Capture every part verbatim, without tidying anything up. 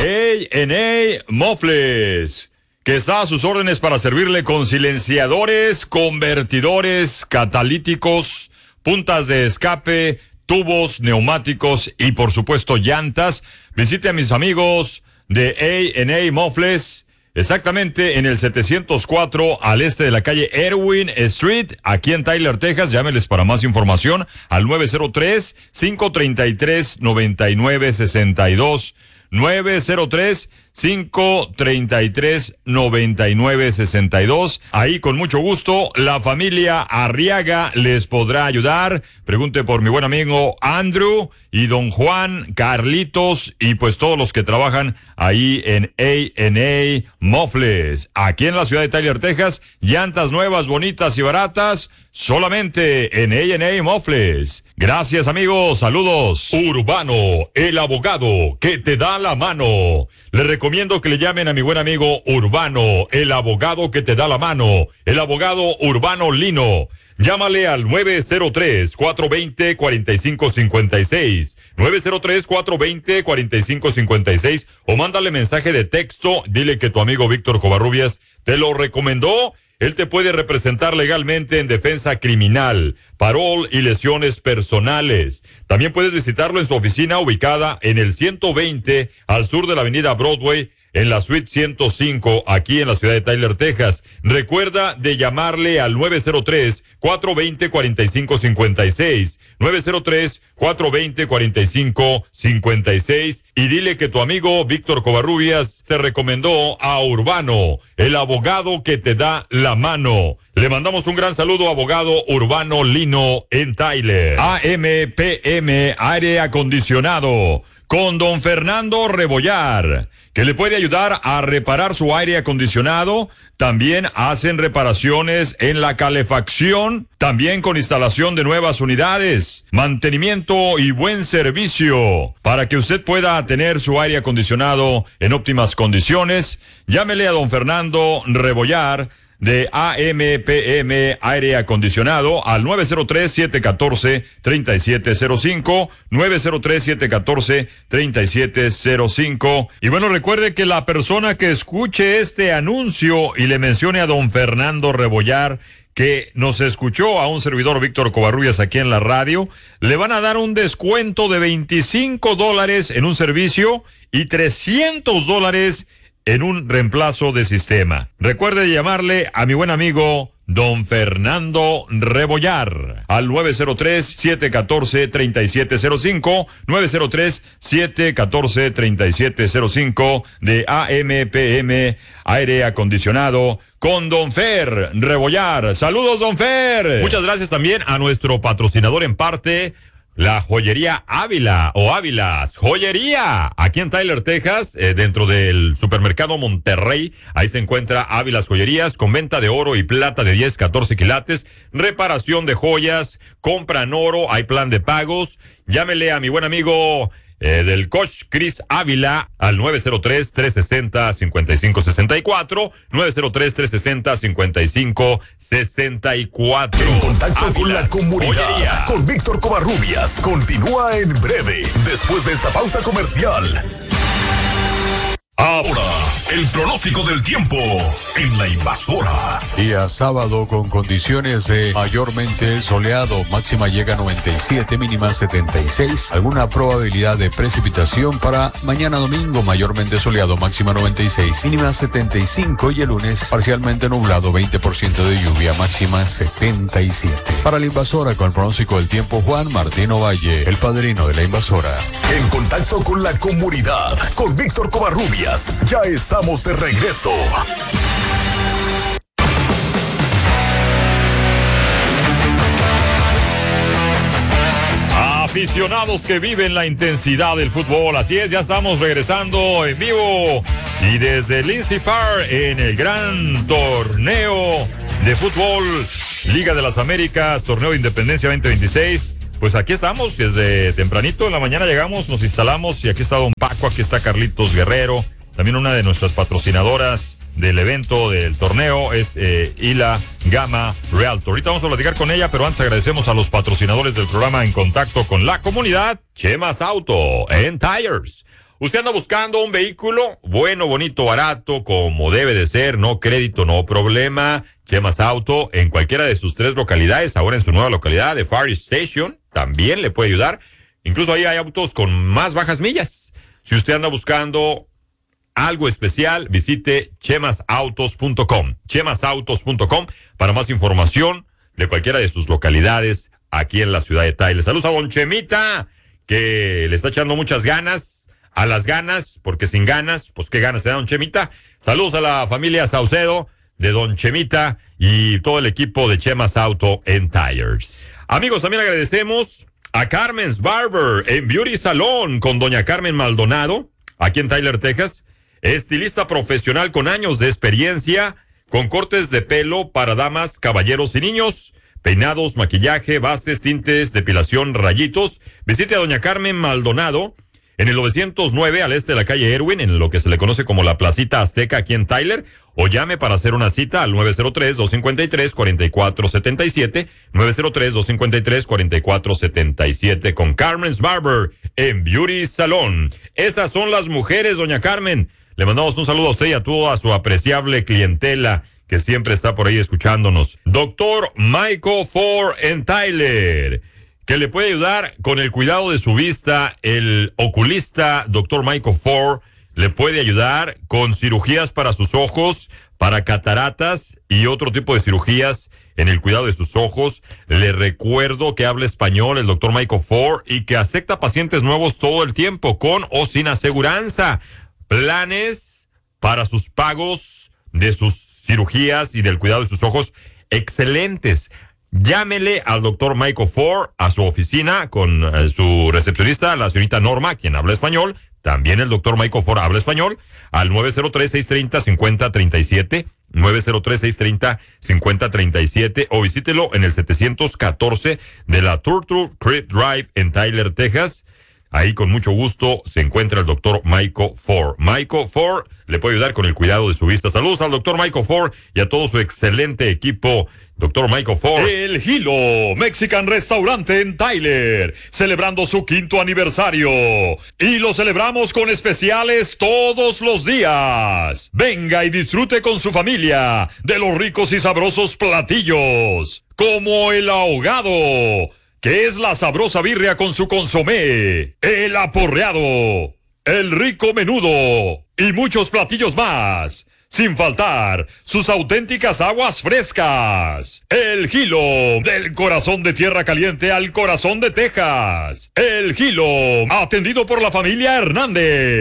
A and A Mofles, que está a sus órdenes para servirle con silenciadores, convertidores, catalíticos, puntas de escape, tubos, neumáticos y por supuesto llantas. Visite a mis amigos de A and A Mofles, exactamente en el setecientos cuatro al este de la calle Erwin Street, aquí en Tyler, Texas. Llámeles para más información al nueve cero tres, cinco tres tres, nueve nueve seis dos. nueve cero tres, cinco tres tres, nueve nueve seis dos. Ahí con mucho gusto la familia Arriaga les podrá ayudar. Pregunte por mi buen amigo Andrew y don Juan, Carlitos y pues todos los que trabajan ahí en A and A Mofles, aquí en la ciudad de Tyler, Texas. Llantas nuevas, bonitas y baratas, solamente en A and A Mofles. Gracias, amigos, saludos. Urbano, el abogado que te da la mano. Le recomiendo que le llamen a mi buen amigo Urbano, el abogado que te da la mano, el abogado Urbano Lino. Llámale al nueve cero tres, cuatro dos cero, cuatro cinco cinco seis, nueve cero tres, cuatro dos cero, cuatro cinco cinco seis, o mándale mensaje de texto, dile que tu amigo Víctor Covarrubias te lo recomendó. Él te puede representar legalmente en defensa criminal, parol y lesiones personales. También puedes visitarlo en su oficina ubicada en el ciento veinte al sur de la avenida Broadway, en la suite ciento cinco, aquí en la ciudad de Tyler, Texas. Recuerda de llamarle al nueve cero tres, cuatro dos cero, cuatro cinco cinco seis, nueve cero tres, cuatro dos cero, cuatro cinco cinco seis, y dile que tu amigo Víctor Covarrubias te recomendó a Urbano, el abogado que te da la mano. Le mandamos un gran saludo, abogado Urbano Lino en Tyler. A M P M Aire Acondicionado con don Fernando Rebollar, que le puede ayudar a reparar su aire acondicionado. También hacen reparaciones en la calefacción, también con instalación de nuevas unidades, mantenimiento y buen servicio. Para que usted pueda tener su aire acondicionado en óptimas condiciones, llámele a don Fernando Rebollar de A M P M Aire Acondicionado al nueve cero tres, siete uno cuatro, tres siete cero cinco, nueve cero tres, siete uno cuatro, tres siete cero cinco. Y bueno, recuerde que la persona que escuche este anuncio y le mencione a don Fernando Rebollar que nos escuchó a un servidor Víctor Covarrubias aquí en la radio, le van a dar un descuento de veinticinco dólares en un servicio y trescientos dólares en un reemplazo de sistema. Recuerde llamarle a mi buen amigo don Fernando Rebollar al nueve cero tres, siete uno cuatro, tres siete cero cinco, nueve cero tres, siete uno cuatro, tres siete cero cinco de A M P M Aire Acondicionado con don Fer Rebollar. Saludos, don Fer. Muchas gracias también a nuestro patrocinador en parte, la joyería Ávila o Ávilas Joyería, aquí en Tyler, Texas, eh, dentro del supermercado Monterrey. Ahí se encuentra Ávilas Joyerías, con venta de oro y plata de diez, catorce quilates, reparación de joyas, compra en oro, hay plan de pagos. Llámele a mi buen amigo Eh, del coach Chris Ávila al nueve cero tres, tres seis cero, cinco cinco seis cuatro, nueve cero tres, tres seis cero, cinco cinco seis cuatro. En contacto Ávila, con la comunidad, joyería. con Víctor Covarrubias, continúa en breve, después de esta pausa comercial. Ahora, el pronóstico del tiempo en La Invasora. Día sábado con condiciones de mayormente soleado, máxima llega a noventa y siete, mínima setenta y seis. Alguna probabilidad de precipitación para mañana domingo, mayormente soleado, máxima noventa y seis, mínima setenta y cinco, y el lunes parcialmente nublado, veinte por ciento de lluvia, máxima setenta y siete. Para La Invasora con el pronóstico del tiempo, Juan Martino Valle, el padrino de La Invasora. En contacto con la comunidad, con Víctor Covarrubias. Ya estamos de regreso. Aficionados que viven la intensidad del fútbol, así es, ya estamos regresando en vivo y desde Lindsay Park en el gran torneo de fútbol Liga de las Américas, torneo de Independencia veinte veintiséis. Pues aquí estamos, desde tempranito en la mañana llegamos, nos instalamos y aquí está don Paco, aquí está Carlitos Guerrero. También una de nuestras patrocinadoras del evento, del torneo, es eh, Hila Gama Realtor. Ahorita vamos a platicar con ella, pero antes agradecemos a los patrocinadores del programa En Contacto con la Comunidad. Chemas Auto and Tires. Usted anda buscando un vehículo bueno, bonito, barato, como debe de ser, no crédito, no problema. Chemas Auto en cualquiera de sus tres localidades, ahora en su nueva localidad de Far East Station, también le puede ayudar. Incluso ahí hay autos con más bajas millas. Si usted anda buscando algo especial, visite chemas autos punto com. chemas autos punto com para más información de cualquiera de sus localidades aquí en la ciudad de Tyler. Saludos a don Chemita, que le está echando muchas ganas, a las ganas, porque sin ganas, pues qué ganas se da don Chemita. Saludos a la familia Saucedo de don Chemita y todo el equipo de Chemas Auto en Tires. Amigos, también agradecemos a Carmen's Barber en Beauty Salon con doña Carmen Maldonado, aquí en Tyler, Texas. Estilista profesional con años de experiencia, con cortes de pelo para damas, caballeros y niños, peinados, maquillaje, bases, tintes, depilación, rayitos. Visite a doña Carmen Maldonado en el novecientos nueve al este de la calle Erwin, en lo que se le conoce como la Placita Azteca aquí en Tyler, o llame para hacer una cita al nueve cero tres, dos cinco tres, cuatro cuatro siete siete, nueve cero tres, dos cinco tres, cuatro cuatro siete siete con Carmen's Barber en Beauty Salon. Estas son las mujeres, doña Carmen. Le mandamos un saludo a usted y a toda su apreciable clientela que siempre está por ahí escuchándonos. Doctor Michael Ford en Tyler, que le puede ayudar con el cuidado de su vista. El oculista Doctor Michael Ford le puede ayudar con cirugías para sus ojos, para cataratas y otro tipo de cirugías en el cuidado de sus ojos. Le recuerdo que habla español el Doctor Michael Ford y que acepta pacientes nuevos todo el tiempo, con o sin aseguranza. Planes para sus pagos de sus cirugías y del cuidado de sus ojos excelentes. Llámele al doctor Michael Ford a su oficina con uh, su recepcionista, la señorita Norma, quien habla español. También el doctor Michael Ford habla español, al nueve cero tres, seis tres cero, cinco cero tres siete, nueve cero tres, seis tres cero, cinco cero tres siete, o visítelo en el setecientos catorce de la Turtle Creek Drive en Tyler, Texas. Ahí con mucho gusto se encuentra el doctor Michael Ford. Michael Ford le puede ayudar con el cuidado de su vista. Saludos al doctor Michael Ford y a todo su excelente equipo. Doctor Michael Ford. El Hilo Mexican Restaurante en Tyler, celebrando su quinto aniversario. Y lo celebramos con especiales todos los días. Venga y disfrute con su familia de los ricos y sabrosos platillos, como el ahogado, que es la sabrosa birria con su consomé, el aporreado, el rico menudo y muchos platillos más. Sin faltar sus auténticas aguas frescas. El Hilo, del corazón de Tierra Caliente al corazón de Texas. El Hilo, atendido por la familia Hernández.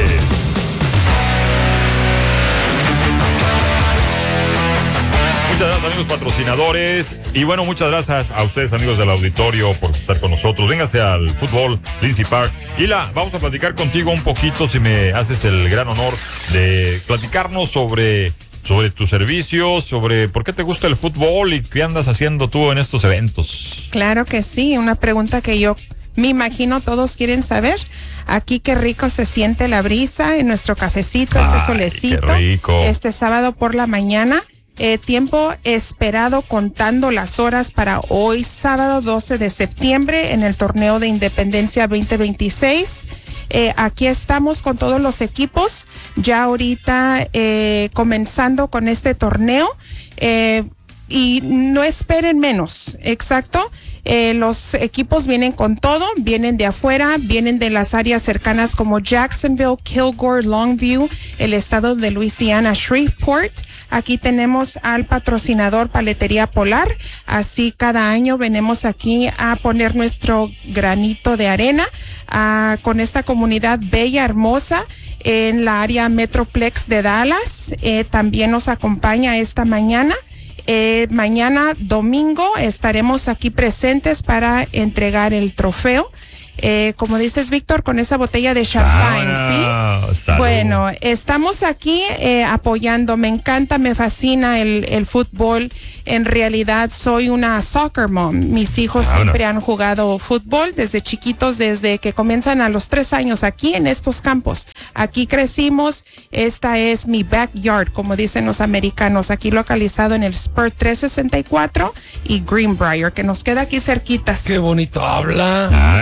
Muchas gracias, amigos patrocinadores. Y bueno, muchas gracias a ustedes, amigos del auditorio, por estar con nosotros. Véngase al fútbol Lindsay Park. Hila, vamos a platicar contigo un poquito, si me haces el gran honor de platicarnos sobre, sobre tus servicios, sobre por qué te gusta el fútbol y qué andas haciendo tú en estos eventos. Claro que sí, una pregunta que yo me imagino todos quieren saber. Aquí qué rico se siente la brisa en nuestro cafecito, Ay, este solecito, qué rico. este sábado por la mañana. Eh, tiempo esperado, contando las horas para hoy, sábado doce de septiembre, en el torneo de Independencia veinte veintiséis. Eh, aquí estamos con todos los equipos, ya ahorita eh, comenzando con este torneo. Eh, y no esperen menos, exacto. Eh, los equipos vienen con todo, vienen de afuera, vienen de las áreas cercanas como Jacksonville, Kilgore, Longview, el estado de Luisiana, Shreveport. Aquí tenemos al patrocinador Paletería Polar. Así cada año venimos aquí a poner nuestro granito de arena uh, con esta comunidad bella, hermosa, en la área Metroplex de Dallas. Eh, también nos acompaña esta mañana. Eh, mañana domingo estaremos aquí presentes para entregar el trofeo. Eh, como dices, Víctor, con esa botella de champagne, ah, ¿sí? salud. Bueno, estamos aquí eh, apoyando. Me encanta, me fascina el, el fútbol. En realidad soy una soccer mom. Mis hijos ah, siempre no. han jugado fútbol desde chiquitos, desde que comienzan a los tres años aquí en estos campos. Aquí crecimos. Esta es mi backyard, como dicen los americanos, aquí localizado en el Spur trescientos sesenta y cuatro y Greenbrier, que nos queda aquí cerquitas. Qué bonito habla. Ay, Gracias.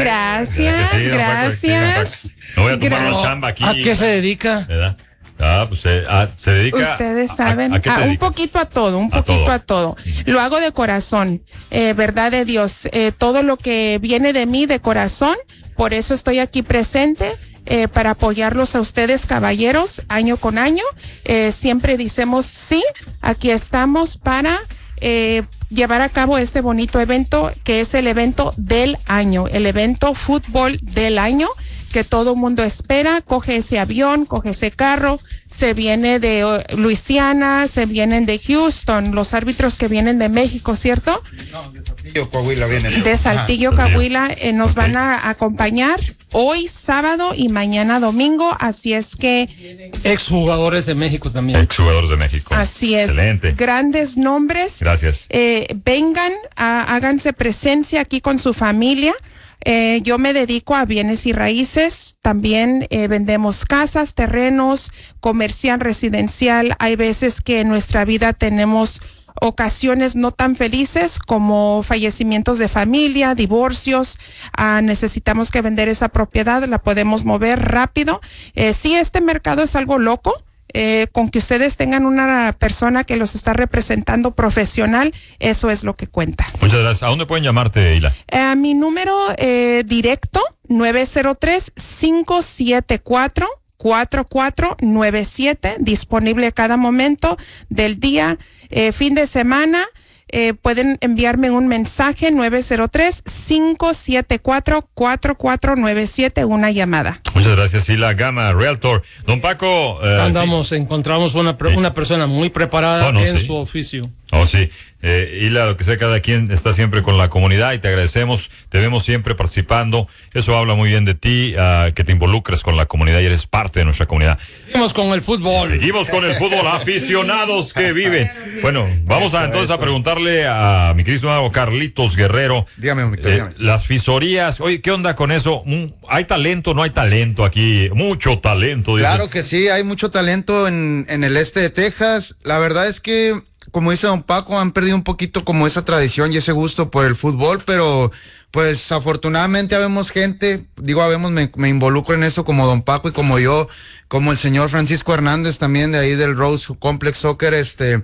Gracias, Sí, don Paco, gracias. sí, don Paco. No voy a tomar Gra- una chamba aquí. ¿A qué se dedica? ¿Verdad? Ah, pues eh, ah, se dedica. Ustedes a- saben, a, a qué te ah, un dedicas? poquito a todo, un A poquito todo. a todo. Lo hago de corazón, eh, verdad de Dios. Eh, todo lo que viene de mí de corazón, por eso estoy aquí presente. Eh, para apoyarlos a ustedes, caballeros, año con año. Eh, siempre decimos sí, aquí estamos para eh, llevar a cabo este bonito evento que es el evento del año, el evento fútbol del año, que todo mundo espera. Coge ese avión, coge ese carro, se viene de uh, Luisiana, se vienen de Houston, los árbitros que vienen de México, ¿cierto? No, de Saltillo, Coahuila viene. De Saltillo, Ah, Coahuila, eh, nos ok. van a acompañar hoy sábado y mañana domingo, así es que Exjugadores de México también. Exjugadores de México. así es. Excelente. Grandes nombres. Gracias. Eh, vengan, a- háganse presencia aquí con su familia. Eh, yo me dedico a bienes y raíces, también eh, vendemos casas, terrenos, comercial, residencial. Hay veces que en nuestra vida tenemos ocasiones no tan felices como fallecimientos de familia, divorcios, ah, necesitamos que vender esa propiedad, la podemos mover rápido. Eh, sí, este mercado es algo loco. Eh, con que ustedes tengan una persona que los está representando profesional, eso es lo que cuenta. Muchas gracias. ¿A dónde pueden llamarte, Hila? Eh, mi número eh, directo, nueve cero tres, cinco siete cuatro, cuatro cuatro nueve siete, disponible a cada momento del día, eh, fin de semana. Eh, pueden enviarme un mensaje nueve cero tres, cinco siete cuatro, cuatro cuatro nueve siete, una llamada. Muchas gracias, Hila Gama, Realtor. Don Paco. eh, Andamos, encontramos una, pre- Sí. una persona muy preparada Oh, no, en sí. su oficio. Oh, sí. Eh, Hila, lo que sea, cada quien está siempre con la comunidad y te agradecemos. Te vemos siempre participando. Eso habla muy bien de ti, ah, que te involucres con la comunidad y eres parte de nuestra comunidad. Seguimos con el fútbol. Seguimos con el fútbol, aficionados que viven. Bueno, vamos a entonces a preguntarle a mi querido amigo Carlitos Guerrero. Dígame, Víctor, eh, dígame. las fisorías, oye, ¿qué onda con eso? Mm, ¿Hay talento? ¿No hay talento aquí? Mucho talento. dice. Claro que sí, hay mucho talento en, en el este de Texas. La verdad es que, como dice don Paco, han perdido un poquito como esa tradición y ese gusto por el fútbol, pero pues afortunadamente habemos gente, digo habemos, me, me involucro en eso como don Paco y como yo, como el señor Francisco Hernández también de ahí del Rose Complex Soccer, este,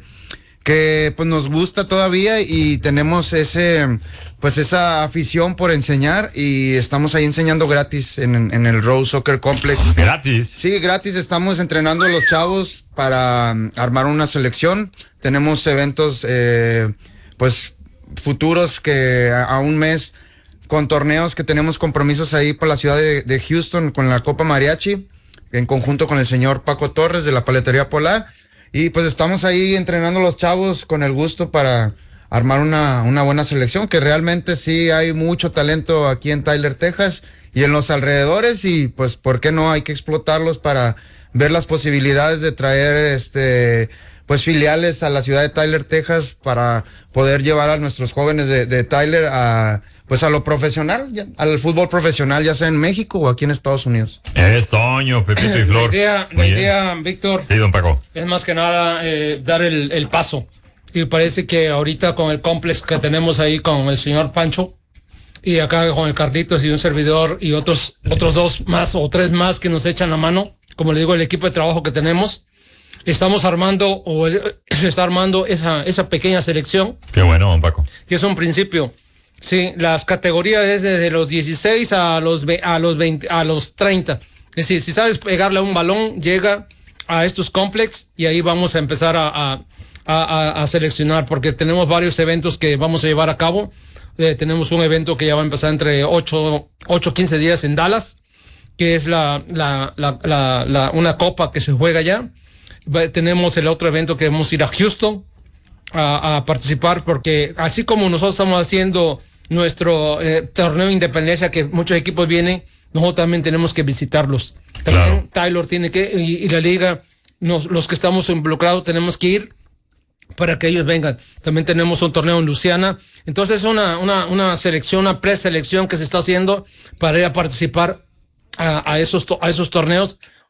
que pues nos gusta todavía y tenemos ese, pues esa afición por enseñar y estamos ahí enseñando gratis en, en el Rose Soccer Complex. Gratis. Sí, gratis, estamos entrenando a los chavos para um, armar una selección. Tenemos eventos, eh, pues, futuros que a, a un mes, con torneos que tenemos compromisos ahí por la ciudad de, de Houston con la Copa Mariachi, en conjunto con el señor Paco Torres de la Paletería Polar. Y pues estamos ahí entrenando a los chavos con el gusto para armar una, una buena selección, que realmente sí hay mucho talento aquí en Tyler, Texas y en los alrededores y pues por qué no, hay que explotarlos para ver las posibilidades de traer este pues filiales a la ciudad de Tyler, Texas para poder llevar a nuestros jóvenes de, de Tyler a pues a lo profesional, ya, al fútbol profesional, ya sea en México o aquí en Estados Unidos. Es Toño, Pepito y Flor. La idea, la Muy bien. idea, Víctor, Sí, don Paco. es más que nada eh, dar el, el paso. Y parece que ahorita con el complex que tenemos ahí con el señor Pancho y acá con el Carlitos y un servidor y otros otros dos más o tres más que nos echan la mano, como le digo, el equipo de trabajo que tenemos, estamos armando o el- se está armando esa, esa pequeña selección Qué bueno, don Paco. que es un principio. Sí, las categorías es desde los dieciséis a los ve- a los veinte, a los treinta. Es decir, si sabes pegarle a un balón, llega a estos complex y ahí vamos a empezar a, a, a, a seleccionar porque tenemos varios eventos que vamos a llevar a cabo. Eh, tenemos un evento que ya va a empezar entre ocho, ocho, quince días en Dallas, que es la, la, la, la, la una copa que se juega allá. Va- Tenemos el otro evento que vamos a ir a Houston a, a participar porque así como nosotros estamos haciendo nuestro eh, torneo de independencia que muchos equipos vienen, nosotros también tenemos que visitarlos. También Claro. Tyler tiene que, y, y la liga, nos, los que estamos involucrados tenemos que ir para que ellos vengan. También tenemos un torneo en Luisiana. Entonces es una, una, una selección, una preselección que se está haciendo para ir a participar a, a, esos, to- a esos torneos